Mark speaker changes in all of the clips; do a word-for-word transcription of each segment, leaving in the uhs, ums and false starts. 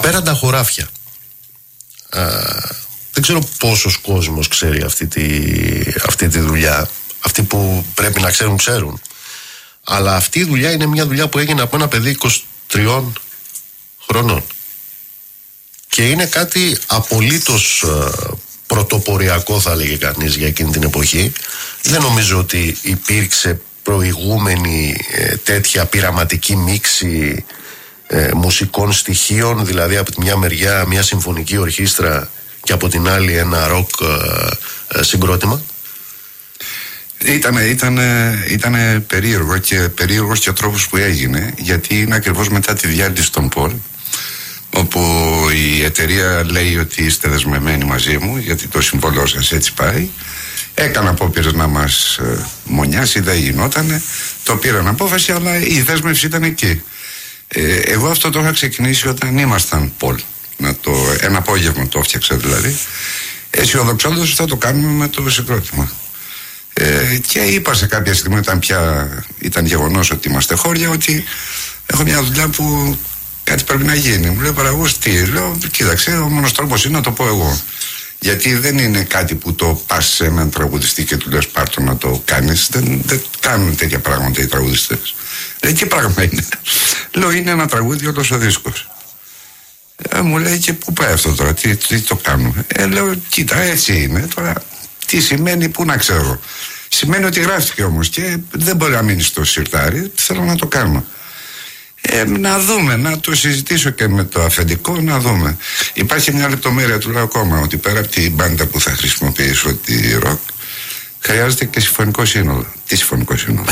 Speaker 1: απέραντα χωράφια. Α, δεν ξέρω πόσος κόσμος ξέρει αυτή τη, αυτή τη δουλειά. Αυτοί που πρέπει να ξέρουν, ξέρουν. Αλλά αυτή η δουλειά είναι μια δουλειά που έγινε από ένα παιδί είκοσι τριών χρονών. Και είναι κάτι απολύτως α, πρωτοποριακό, θα λέγε κανείς, για εκείνη την εποχή. Δεν νομίζω ότι υπήρξε προηγούμενη ε, τέτοια πειραματική μίξη ε, μουσικών στοιχείων, δηλαδή από τη μια μεριά μια συμφωνική ορχήστρα και από την άλλη ένα ροκ ε, ε, συγκρότημα.
Speaker 2: Ήτανε, ήτανε, ήτανε περίεργο και περίεργος και ο τρόπος που έγινε, γιατί είναι ακριβώς μετά τη διάλυση των Πολ, όπου η εταιρεία λέει ότι είστε δεσμευμένοι μαζί μου γιατί το συμβόλαιο σας έτσι πάει. Έκανα απόπειρες να μας ε, μονιάσει, δεν γινότανε. Το πήραν απόφαση, αλλά η δέσμευση ήταν εκεί. Ε, εγώ αυτό το είχα ξεκινήσει όταν ήμασταν Πολ. Να το, ένα απόγευμα το έφτιαξα δηλαδή. Αισιοδοξώντας θα το κάνουμε με το συγκρότημα. Ε, και είπα σε κάποια στιγμή, όταν πια ήταν γεγονός ότι είμαστε χώρια, ότι έχω μια δουλειά που κάτι πρέπει να γίνει. Μου λέει ο παραγωγός, τι? Λέω, κοίταξε, ο μόνος τρόπος είναι να το πω εγώ. Γιατί δεν είναι κάτι που το πας σε έναν τραγουδιστή και του λες πάρ' το να το κάνεις. Δεν, δεν κάνουν τέτοια πράγματα οι τραγουδιστές. Λέει, τι πράγμα είναι? Λέω, είναι ένα τραγούδι όλος ο δίσκος. Ε, μου λέει, και πού πάει αυτό τώρα, τι, τι το κάνουμε? Ε, λέω, κοίτα, έτσι είναι. Τώρα, τι σημαίνει, πού να ξέρω. Σημαίνει ότι γράφτηκε όμως και δεν μπορεί να μείνει στο σιρτάρι. Θέλω να το κάνω. Ε, να δούμε, να το συζητήσω και με το αφεντικό, να δούμε. Υπάρχει μια λεπτομέρεια, του λέω ακόμα, ότι πέρα από την μπάντα που θα χρησιμοποιήσω, τη ροκ, χρειάζεται και συμφωνικό σύνολο. Τι συμφωνικό σύνολο?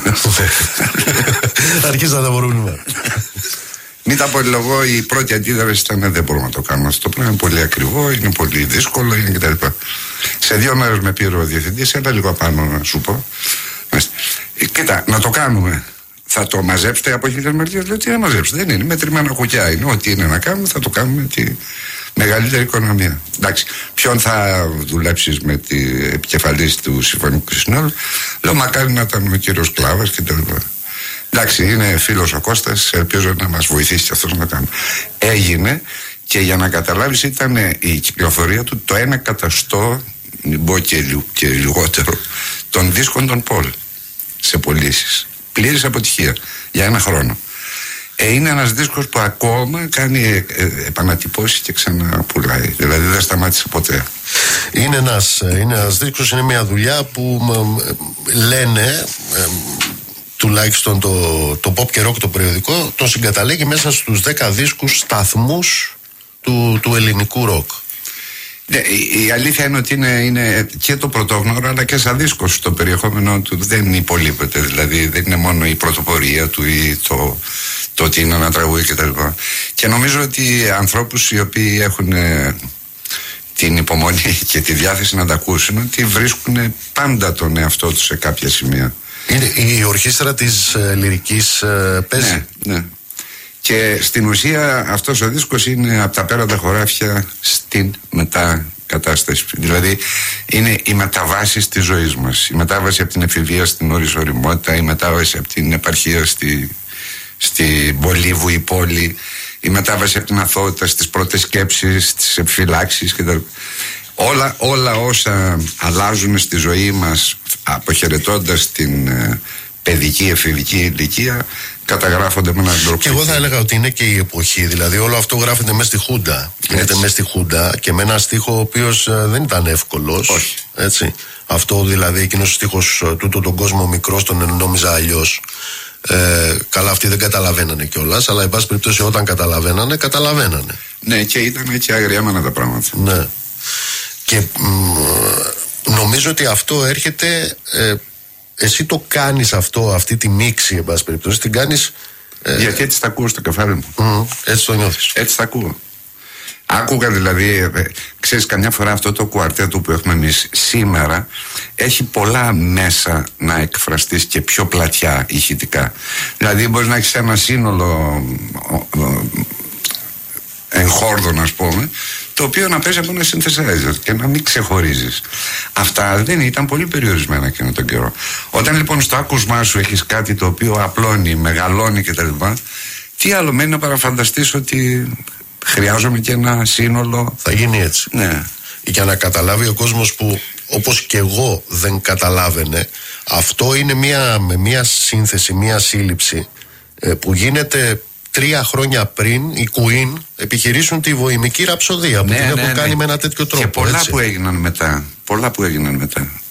Speaker 1: Αρχίζα τα προβλήματα.
Speaker 2: Μην τα πολυλογώ, η πρώτη αντίδραση ήταν δεν μπορούμε να το κάνουμε αυτό. Το πράγμα είναι πολύ ακριβό, είναι πολύ δύσκολο, είναι κτλ. Σε δύο μέρες με πήρε ο διευθυντής, έλα λίγο απάνω να σου πω. Ε, κοίτα, να το κάνουμε. Θα το μαζέψετε από χίλιες μεριές? Λέω, τι να μαζέψετε? Δεν είναι, μετρημένα κουκιά είναι. Ό,τι είναι να κάνουμε, θα το κάνουμε με τη μεγαλύτερη οικονομία. Εντάξει, ποιον θα δουλέψεις με την επικεφαλής του συμφωνικού συνόλου? Λέω, μακάρι να ήταν ο κύριος Κλάβας κτλ. Εντάξει, είναι φίλος ο Κώστας, ελπίζω να μας βοηθήσει και αυτός να το κάνουμε. Έγινε, και για να καταλάβεις, ήταν η κυκλοφορία του το ένα καταστό, μην πω και, λι, και λιγότερο, των δίσκων των Πολ σε πωλήσεις. Πλήρης αποτυχία για ένα χρόνο. Ε, είναι ένας δίσκος που ακόμα κάνει ε, ε, επανατυπώσεις και ξαναπουλάει. Δηλαδή δεν σταμάτησε ποτέ.
Speaker 1: Είναι ένας, είναι ένας δίσκος, είναι μια δουλειά που ε, λένε, ε, τουλάχιστον το, το pop και rock το περιοδικό, το συγκαταλέγει μέσα στους δέκα δίσκους σταθμούς του, του ελληνικού rock.
Speaker 2: Ναι, η, η αλήθεια είναι ότι είναι, είναι και το πρωτόγνωρο, αλλά και σαν δίσκος το περιεχόμενο του δεν υπολείπεται. Δηλαδή δεν είναι μόνο η πρωτοπορία του ή το, το ότι είναι ένα τραγούδι κτλ. Και, και νομίζω ότι ανθρώπους οι οποίοι έχουν ε, την υπομονή και τη διάθεση να τα ακούσουν, ότι βρίσκουν πάντα τον εαυτό τους σε κάποια σημεία.
Speaker 1: Είναι η ορχήστρα της ε, λυρικής ε, παίζει.
Speaker 2: Ναι, ναι. Και στην ουσία αυτός ο δίσκος είναι από τα πέραντα χωράφια στην μετακατάσταση. Δηλαδή είναι οι μεταβάσεις της ζωής μας. Η μετάβαση από την εφηβεία στην οριζοριμότητα, η μετάβαση από την επαρχία στη, στην Πολύβου πόλη, η μετάβαση από την αθωότητα στις πρώτες σκέψεις, στις επιφυλάξεις κτλ. Όλα, όλα όσα αλλάζουν στη ζωή μας αποχαιρετώντας την ε, παιδική, εφηβική ηλικία, καταγράφονται με έναν τρόπο.
Speaker 1: Και εγώ θα έλεγα ότι είναι και η εποχή. Δηλαδή, όλο αυτό γράφεται μέσα στη Χούντα. Γίνεται μέσα στη Χούντα και με ένα στίχο ο οποίος ε, δεν ήταν εύκολος.
Speaker 2: Όχι.
Speaker 1: Έτσι. Αυτό δηλαδή, εκείνος ο στίχος ε, τούτο τον κόσμο μικρός τον νόμιζα αλλιώς. Ε, καλά, αυτοί δεν καταλαβαίνανε κιόλας, αλλά εν πάση περιπτώσει όταν καταλαβαίνανε, καταλαβαίνανε.
Speaker 2: Ναι, και ήταν έτσι αγριάμενα τα πράγματα.
Speaker 1: Ναι. Και μ, νομίζω ότι αυτό έρχεται. Ε, εσύ το κάνεις αυτό, αυτή τη μίξη, εν πάση περιπτώσει, την κάνεις.
Speaker 2: Ε... Γιατί έτσι τα ακούω στο κεφάλι μου.
Speaker 1: Mm, έτσι το νιώθεις.
Speaker 2: Έτσι τα ακούω. Άκουγα δηλαδή, ε, ξέρεις, καμιά φορά αυτό το κουαρτέτο που έχουμε εμείς σήμερα έχει πολλά μέσα να εκφραστείς και πιο πλατιά ηχητικά. Δηλαδή μπορείς να έχεις ένα σύνολο εγχόρδων, ας πούμε, το οποίο να παίζει από ένα synthesizer και να μην ξεχωρίζεις. Αυτά δεν ήταν πολύ περιορισμένα εκείνο τον καιρό. Όταν λοιπόν στο άκουσμά σου έχεις κάτι το οποίο απλώνει, μεγαλώνει κτλ., τι άλλο μένει να παραφανταστείς ότι χρειάζομαι και ένα σύνολο.
Speaker 1: Θα γίνει έτσι.
Speaker 2: Ναι.
Speaker 1: Για να καταλάβει ο κόσμος που όπως και εγώ δεν καταλάβαινε, αυτό είναι μια, με μια σύνθεση, μια σύλληψη ε, που γίνεται τρία χρόνια πριν οι Queen επιχειρήσουν τη βοημική ραψοδία που
Speaker 2: ναι,
Speaker 1: την
Speaker 2: ναι,
Speaker 1: έχουν
Speaker 2: ναι.
Speaker 1: κάνει με ένα τέτοιο τρόπο.
Speaker 2: Και πολλά
Speaker 1: έτσι.
Speaker 2: που έγιναν μετά. Πολλά που έγιναν μετά.